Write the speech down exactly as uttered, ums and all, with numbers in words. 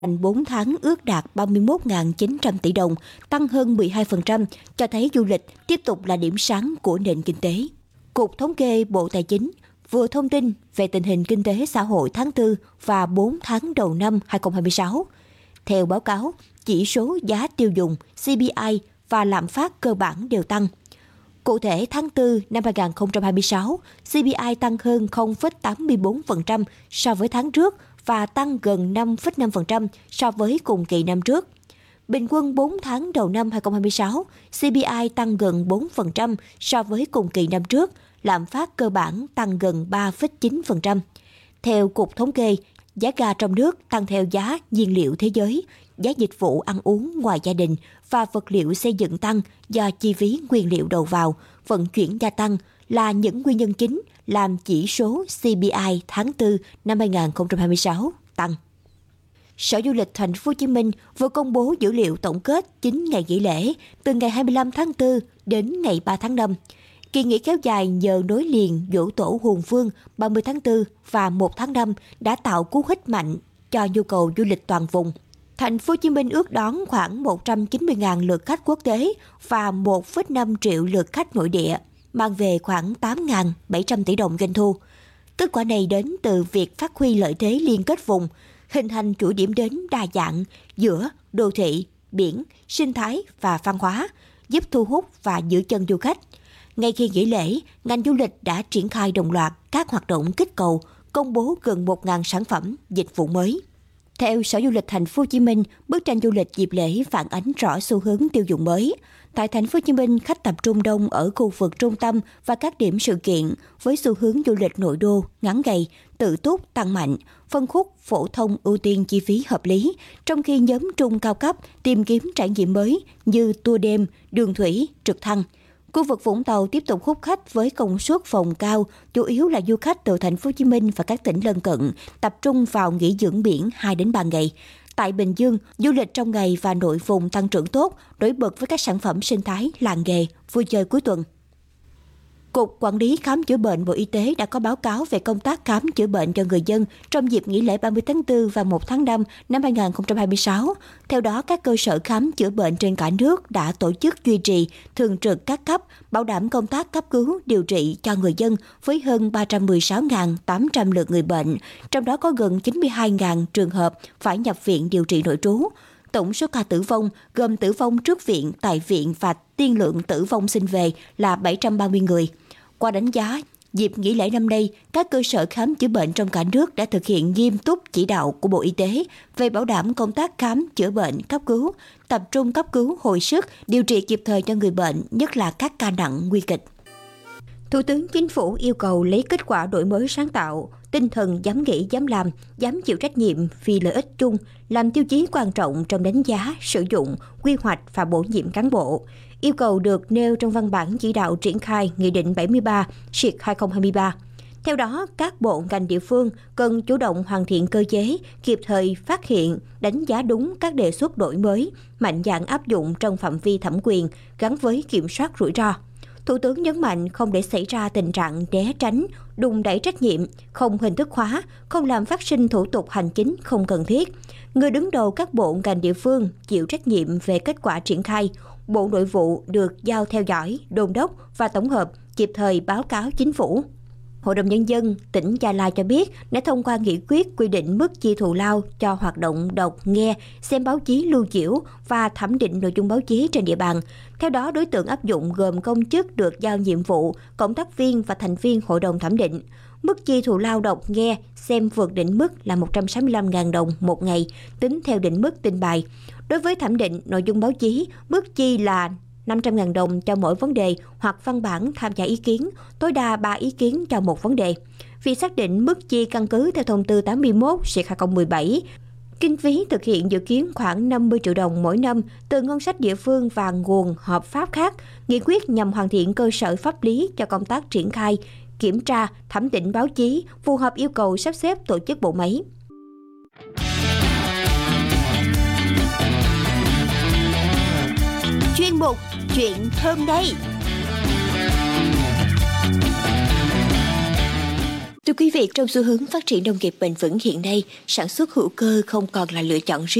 Thành bốn tháng ước đạt ba mươi mốt nghìn chín trăm tỷ đồng, tăng hơn mười hai phần trăm, cho thấy du lịch tiếp tục là điểm sáng của nền kinh tế. Cục Thống kê Bộ Tài chính vừa thông tin về tình hình kinh tế xã hội tháng tư và bốn tháng đầu năm hai không hai sáu. Theo báo cáo, chỉ số giá tiêu dùng, xê pê i và lạm phát cơ bản đều tăng. Cụ thể, tháng tư năm hai không hai sáu, xê pê i tăng hơn không phẩy tám mươi bốn phần trăm so với tháng trước và tăng gần năm phẩy năm phần trăm so với cùng kỳ năm trước. Bình quân bốn tháng đầu năm hai không hai sáu, xê pê i tăng gần bốn phần trăm so với cùng kỳ năm trước, lạm phát cơ bản tăng gần ba phẩy chín phần trăm. Theo Cục Thống kê, giá ga trong nước tăng theo giá nhiên liệu thế giới, giá dịch vụ ăn uống ngoài gia đình và vật liệu xây dựng tăng do chi phí nguyên liệu đầu vào, vận chuyển gia tăng là những nguyên nhân chính làm chỉ số xê pê i tháng tư năm hai không hai sáu tăng. Sở Du lịch Thành phố Hồ Chí Minh vừa công bố dữ liệu tổng kết chín ngày nghỉ lễ từ ngày hai mươi lăm tháng tư đến ngày ba tháng năm. Kỳ nghỉ kéo dài nhờ nối liền Giỗ Tổ Hùng Vương ba mươi tháng tư và một tháng năm đã tạo cú hích mạnh cho nhu cầu du lịch toàn vùng. Thành phố Hồ Chí Minh ước đón khoảng một trăm chín mươi nghìn lượt khách quốc tế và một phẩy năm triệu lượt khách nội địa, mang về khoảng tám nghìn bảy trăm tỷ đồng doanh thu. Kết quả này đến từ việc phát huy lợi thế liên kết vùng, hình thành chuỗi điểm đến đa dạng giữa đô thị, biển, sinh thái và văn hóa, giúp thu hút và giữ chân du khách. Ngay khi nghỉ lễ, ngành du lịch đã triển khai đồng loạt các hoạt động kích cầu, công bố gần một nghìn sản phẩm, dịch vụ mới. Theo Sở Du lịch Thành phố Hồ Chí Minh, bức tranh du lịch dịp lễ phản ánh rõ xu hướng tiêu dùng mới. Tại Thành phố Hồ Chí Minh, khách tập trung đông ở khu vực trung tâm và các điểm sự kiện với xu hướng du lịch nội đô ngắn ngày, tự túc tăng mạnh, phân khúc phổ thông ưu tiên chi phí hợp lý, trong khi nhóm trung cao cấp tìm kiếm trải nghiệm mới như tour đêm, đường thủy, trực thăng. Khu vực Vũng Tàu tiếp tục hút khách với công suất phòng cao, chủ yếu là du khách từ Thành phố Hồ Chí Minh và các tỉnh lân cận, tập trung vào nghỉ dưỡng biển hai đến ba ngày. Tại Bình Dương, du lịch trong ngày và nội vùng tăng trưởng tốt, nổi bật với các sản phẩm sinh thái, làng nghề, vui chơi cuối tuần. Cục Quản lý Khám chữa bệnh Bộ Y tế đã có báo cáo về công tác khám chữa bệnh cho người dân trong dịp nghỉ lễ ba mươi tháng tư và một tháng năm năm hai không hai sáu. Theo đó, các cơ sở khám chữa bệnh trên cả nước đã tổ chức duy trì thường trực các cấp, bảo đảm công tác cấp cứu, điều trị cho người dân với hơn ba trăm mười sáu nghìn tám trăm lượt người bệnh, trong đó có gần chín mươi hai nghìn trường hợp phải nhập viện điều trị nội trú. Tổng số ca tử vong gồm tử vong trước viện, tại viện và tiên lượng tử vong sinh về là bảy trăm ba mươi người. Qua đánh giá, dịp nghỉ lễ năm nay, các cơ sở khám chữa bệnh trong cả nước đã thực hiện nghiêm túc chỉ đạo của Bộ Y tế về bảo đảm công tác khám chữa bệnh, cấp cứu, tập trung cấp cứu, hồi sức, điều trị kịp thời cho người bệnh, nhất là các ca nặng nguy kịch. Thủ tướng Chính phủ yêu cầu lấy kết quả đổi mới sáng tạo, tinh thần dám nghĩ, dám làm, dám chịu trách nhiệm vì lợi ích chung làm tiêu chí quan trọng trong đánh giá, sử dụng, quy hoạch và bổ nhiệm cán bộ. Yêu cầu được nêu trong văn bản chỉ đạo triển khai Nghị định bảy mươi ba xuyệt hai không hai ba. Theo đó, các bộ ngành địa phương cần chủ động hoàn thiện cơ chế, kịp thời phát hiện, đánh giá đúng các đề xuất đổi mới, mạnh dạn áp dụng trong phạm vi thẩm quyền gắn với kiểm soát rủi ro. Thủ tướng nhấn mạnh không để xảy ra tình trạng né tránh, đùn đẩy trách nhiệm, không hình thức hóa, không làm phát sinh thủ tục hành chính không cần thiết. Người đứng đầu các bộ ngành địa phương chịu trách nhiệm về kết quả triển khai. Bộ Nội vụ được giao theo dõi, đôn đốc và tổng hợp, kịp thời báo cáo Chính phủ. Hội đồng Nhân dân tỉnh Gia Lai cho biết đã thông qua nghị quyết quy định mức chi thù lao cho hoạt động đọc, nghe, xem báo chí lưu trữ và thẩm định nội dung báo chí trên địa bàn. Theo đó, đối tượng áp dụng gồm công chức được giao nhiệm vụ, cộng tác viên và thành viên hội đồng thẩm định. Mức chi thù lao đọc, nghe, xem vượt đỉnh mức là một trăm sáu mươi lăm nghìn đồng một ngày, tính theo đỉnh mức tin bài. Đối với thẩm định nội dung báo chí, mức chi là năm trăm nghìn đồng cho mỗi vấn đề hoặc văn bản tham gia ý kiến, tối đa ba ý kiến cho một vấn đề. Việc xác định mức chi căn cứ theo thông tư tám mươi mốt xuyệt hai không một bảy. Kinh phí thực hiện dự kiến khoảng năm mươi triệu đồng mỗi năm từ ngân sách địa phương và nguồn hợp pháp khác. Nghị quyết nhằm hoàn thiện cơ sở pháp lý cho công tác triển khai, kiểm tra, thẩm định báo chí, phù hợp yêu cầu sắp xếp tổ chức bộ máy. Chuyên mục Chuyện hôm nay. Thưa quý vị, trong xu hướng phát triển nông nghiệp bền vững hiện nay, sản xuất hữu cơ không còn là lựa chọn riêng